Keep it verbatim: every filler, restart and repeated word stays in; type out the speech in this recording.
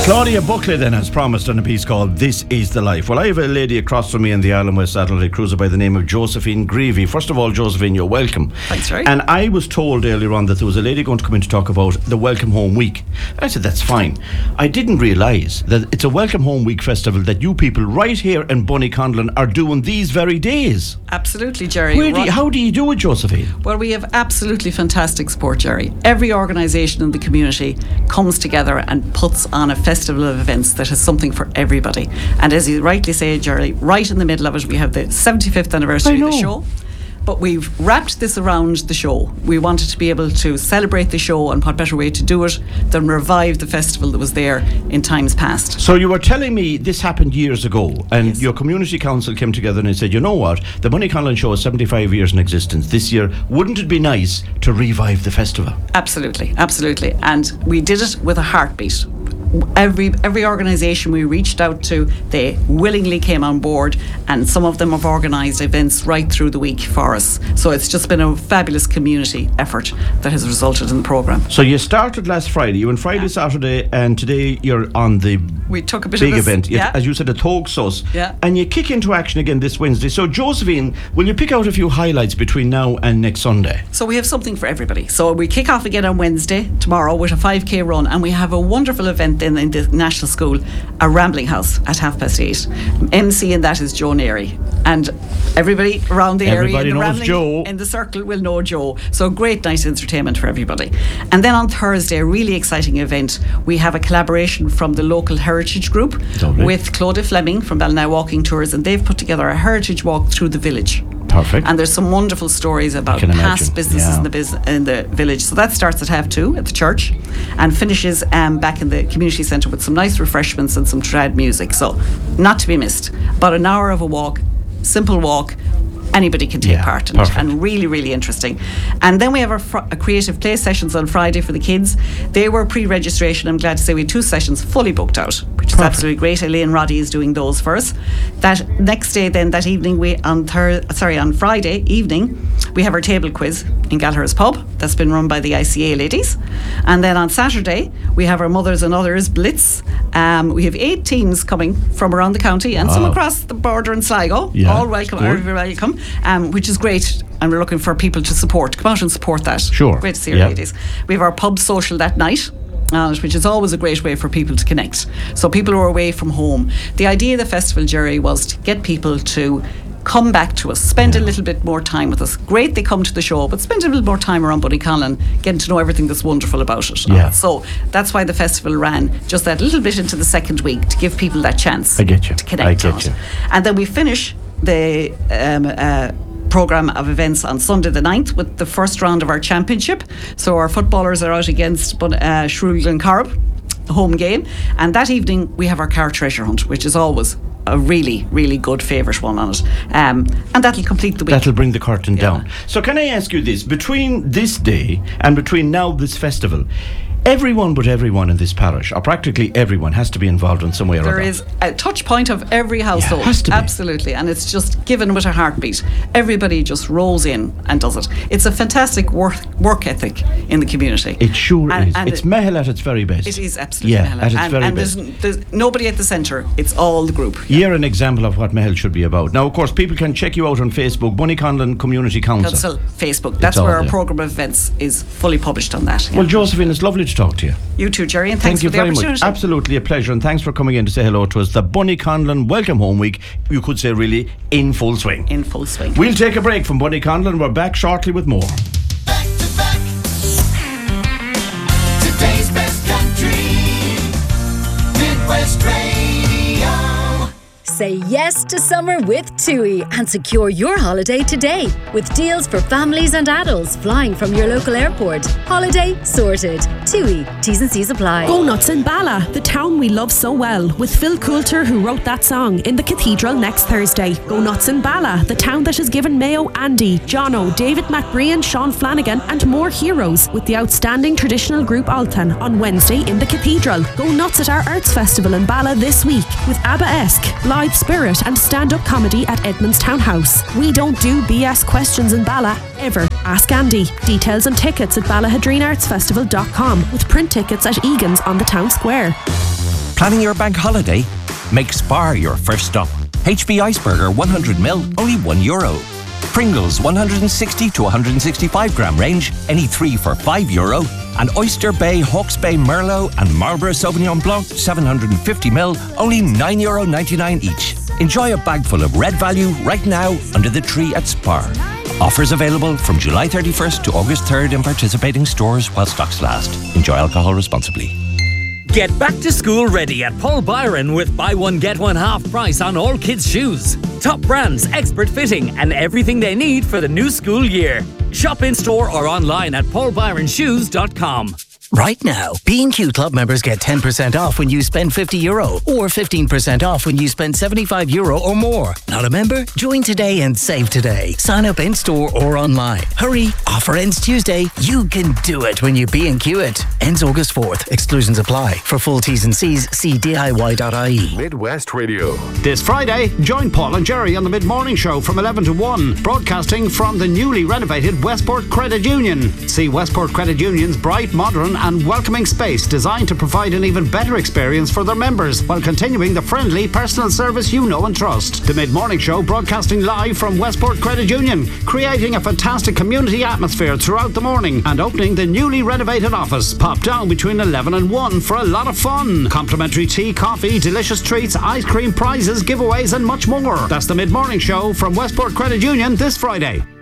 Claudia Buckley then has promised on a piece called This Is the Life. Well, I have a lady across from me in the Ireland West Satellite cruiser by the name of Josephine Greavy. First of all, Josephine, you're welcome. Thanks, Jerry. And I was told earlier on that there was a lady going to come in to talk about the Welcome Home Week. I said, that's fine. I didn't realise that it's a Welcome Home Week festival that you people right here in Bonnyconlon are doing these very days. Absolutely, Jerry. Where do you, how do you do it, Josephine? Well, we have absolutely fantastic support, Jerry. Every organisation in the community comes together and puts on a festival of events that has something for everybody. And as you rightly say, Jerry, right in the middle of it, we have the seventy-fifth anniversary of the show. But we've wrapped this around the show. We wanted to be able to celebrate the show, and what better way to do it than revive the festival that was there in times past. So you were telling me this happened years ago, and Yes. your community council came together and said, you know what, the Bonnyconlon show is seventy-five years in existence this year. Wouldn't it be nice to revive the festival? Absolutely, absolutely. And we did it with a heartbeat. Every every organisation we reached out to, they willingly came on board, and some of them have organised events right through the week for us. So it's just been a fabulous community effort that has resulted in the programme. So you started last Friday, you went Friday, yeah. Saturday, and today you're on the we took a bit big of this, event, yeah. as you said, a Togsos, yeah. and you kick into action again this Wednesday. So Josephine, will you pick out a few highlights between now and next Sunday? So we have something for everybody. So we kick off again on Wednesday, tomorrow, with a five K run, and we have a wonderful event then in the National School, a Rambling House at half past eight. M C in that is Joe Neary, and everybody around the everybody area in the knows Rambling Joe. in the circle will know Joe. So great night entertainment for everybody. And then on Thursday, a really exciting event. We have a collaboration from the local heritage group Lovely. with Claudia Fleming from Ballina Walking Tours, and they've put together a heritage walk through the village. Perfect. And there's some wonderful stories about can past imagine. businesses Yeah. in the bus- in the village. So that starts at half two at the church, and finishes um, back in the community centre with some nice refreshments and some trad music. So not to be missed. About an hour of a walk, simple walk. Anybody can take Yeah, part in it, perfect. and really, really interesting. And then we have our fr- a creative play sessions on Friday for the kids. They were pre-registration. I'm glad to say we had two sessions fully booked out, which is Perfect. absolutely great. Elaine Roddy is doing those for us. That next day, then that evening, we on thir- sorry on Friday evening, we have our table quiz in Gallagher's Pub. That's been run by the I C A ladies. And then on Saturday, we have our Mothers and Others Blitz. Um, we have eight teams coming from around the county and some Wow. across the border in Sligo. Yeah, All welcome, good. every welcome, um, which is great. And we're looking for people to support. Come out and support that. Sure. Great to see our Yeah. ladies. We have our pub social that night, uh, which is always a great way for people to connect. So people who are away from home. The idea of the festival, Jerry, was to get people to come back to us, spend Yeah. a little bit more time with us. Great they come to the show, but spend a little more time around Bonnyconlon, getting to know everything that's wonderful about it. Yeah. So that's why the festival ran just that little bit into the second week, to give people that chance I get you. to connect I to get it. you. And then we finish the um, uh, programme of events on Sunday the ninth with the first round of our championship. So our footballers are out against uh, Shrule Glencorb, the home game. And that evening we have our car treasure hunt, which is always a really, really good favourite one on it. Um, and that'll complete the week. That'll bring the curtain Yeah. down. So can I ask you this? Between this day and between now this festival, everyone but everyone in this parish, or practically everyone, has to be involved in some way or other. There is a touch point of every household. has to be. Absolutely. And it's just given with a heartbeat. Everybody just rolls in and does it. It's a fantastic work, work ethic in the community. It sure And- is. and It's it- Mehel at its very best. It is absolutely Yeah, Mehel. at its and, very and best. there's, there's nobody at the centre. It's all the group. You're an example of what Mehel should be about. Now, of course, people can check you out on Facebook, Bonnyconlon Community Council. Council Facebook. That's all where our there. programme of events is fully published on that. Yeah. Well, Josephine, it's lovely to talk to you. You too, Jerry, and Thank thanks you for the very opportunity. much. Absolutely a pleasure, and thanks for coming in to say hello to us. The Bonnyconlon Welcome Home Week, you could say, really in full swing. In full swing. We'll take a break from Bonnyconlon. We're back shortly with more. Back to back. Today's best country. Midwest Radio. Say yes to summer with TUI and secure your holiday today with deals for families and adults flying from your local airport. Holiday sorted. TUI. T's and C's apply. Go nuts in Bala, the town we love so well, with Phil Coulter, who wrote that song, in the Cathedral next Thursday. Go nuts in Bala, the town that has given Mayo Andy, Jono, David McBrien, Sean Flanagan and more heroes, with the outstanding traditional group Altan on Wednesday in the Cathedral. Go nuts at our Arts Festival in Bala this week with ABBA-esque, Blythe Spirit and stand-up comedy at Edmonds Townhouse. We don't do B S questions in Bala, ever. Ask Andy. Details and tickets at ballahadreen arts festival dot com with print tickets at Egan's on the town square. Planning your bank holiday? Make Spar your first stop. H B Iceberger one hundred milliliters, only one euro. Pringles one hundred sixty to one hundred sixty-five gram range, any three for five euro. And Oyster Bay, Hawke's Bay Merlot and Marlborough Sauvignon Blanc seven hundred fifty milliliters, only nine euro ninety-nine each. Enjoy a bag full of red value right now under the tree at Spar. Offers available from July thirty-first to August third in participating stores while stocks last. Enjoy alcohol responsibly. Get back to school ready at Paul Byron with buy one get one half price on all kids' shoes. Top brands, expert fitting and everything they need for the new school year. Shop in store or online at paul byron shoes dot com. Right now, B and Q Club members get ten percent off when you spend fifty euro or fifteen percent off when you spend seventy-five euro or more. Not a member? Join today and save today. Sign up in store or online. Hurry, offer ends Tuesday. You can do it when you B and Q it. Ends August fourth. Exclusions apply. For full T's and C's, see D I Y dot I E. Midwest Radio. This Friday, join Paul and Jerry on the Mid-Morning Show from eleven to one, broadcasting from the newly renovated Westport Credit Union. See Westport Credit Union's bright, modern and welcoming space designed to provide an even better experience for their members while continuing the friendly personal service you know and trust. The Mid-Morning Show broadcasting live from Westport Credit Union, creating a fantastic community atmosphere throughout the morning and opening the newly renovated office. Pop down between eleven and one for a lot of fun. Complimentary tea, coffee, delicious treats, ice cream, prizes, giveaways and much more. That's the Mid-Morning Show from Westport Credit Union this Friday.